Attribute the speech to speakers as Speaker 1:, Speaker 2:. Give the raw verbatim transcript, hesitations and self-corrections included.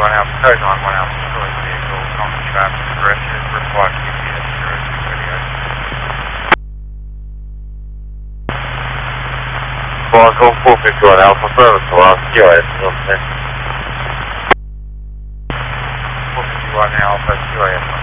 Speaker 1: one Alpha, code nine one Alpha, destroyed vehicle, common traffic aggression, required Q P S zero two radio.
Speaker 2: Qualcomm four fifty-one Alpha, service to last Q S,
Speaker 1: four fifty-one Alpha, Q S.